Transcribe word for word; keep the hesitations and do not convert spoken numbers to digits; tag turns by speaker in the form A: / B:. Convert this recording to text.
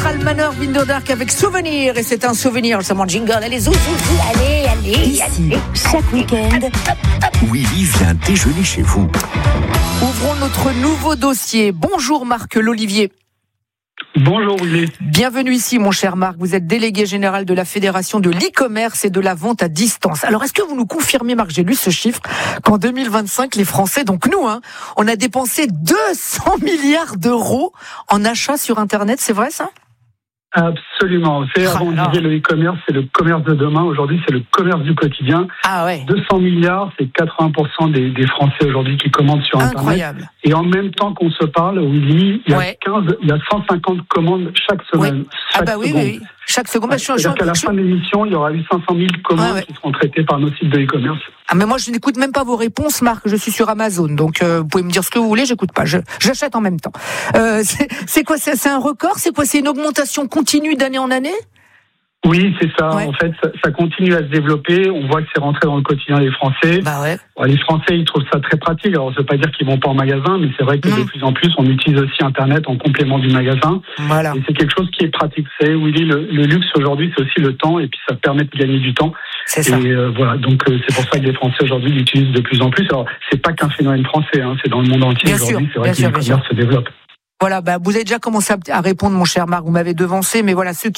A: Central Manor Windodark avec Souvenir. Et c'est un souvenir, seulement jingle. Allez, zou, zou, zou, allez, allez,
B: Ici,
A: allez.
B: chaque week-end,
C: Willy vient déjeuner chez vous.
A: Ouvrons notre nouveau dossier. Bonjour Marc Lolivier.
D: Bonjour Willy.
A: Bienvenue ici mon cher Marc, vous êtes délégué général de la Fédération de l'e-commerce et de la vente à distance. Alors est-ce que vous nous confirmez Marc, j'ai lu ce chiffre, qu'en deux mille vingt-cinq les Français, donc nous, hein, on a dépensé deux cents milliards d'euros en achats sur Internet, c'est vrai ça ?
D: Absolument. C'est, avant on disait le e-commerce, c'est le commerce de demain. Aujourd'hui, c'est le commerce du quotidien.
A: Ah ouais.
D: deux cents milliards, c'est quatre-vingts pour cent des, des Français aujourd'hui qui commandent sur Internet.
A: Incroyable.
D: Et en même temps qu'on se parle, Willy, il y a
A: Ouais.
D: quinze, il y a cent cinquante commandes chaque semaine.
A: Ouais.
D: Chaque
A: Ah bah oui,
D: seconde.
A: oui, oui. Chaque seconde. Bah, je, je,
D: C'est-à-dire qu'à la
A: je,
D: fin de l'émission, il y aura eu cinq cent mille commandes
A: Ouais, ouais.
D: qui seront traitées par nos sites de e-commerce.
A: Ah mais moi je n'écoute même pas vos réponses Marc, je suis sur Amazon, donc euh, vous pouvez me dire ce que vous voulez, j'écoute pas, je, j'achète en même temps. Euh, c'est, c'est quoi, c'est, c'est un record, c'est quoi, c'est une augmentation continue d'année en année ?
D: Oui, c'est ça.
A: Ouais.
D: En fait, ça, ça continue à se développer. On voit que c'est rentré dans le quotidien des Français.
A: Bah ouais.
D: Bon, les Français, ils trouvent ça très pratique. Alors, ça veut pas dire qu'ils vont pas en magasin, mais c'est vrai que
A: Mmh.
D: de plus en plus, on utilise aussi Internet en complément du magasin.
A: Voilà.
D: Et c'est quelque chose qui est pratique. Vous savez, Willy, le, le luxe aujourd'hui, c'est aussi le temps, et puis ça permet de gagner du temps.
A: C'est ça.
D: Et euh, voilà, donc euh, c'est pour ça que les Français aujourd'hui l'utilisent de plus en plus. Alors, c'est pas qu'un phénomène français, hein, c'est dans le monde entier
A: Bien
D: aujourd'hui.
A: sûr,
D: C'est vrai
A: bien
D: que
A: sûr, bien
D: l'e-commerce se développe.
A: Voilà, bah vous avez déjà commencé à, à répondre mon cher Marc, vous m'avez devancé, mais voilà, ceux qui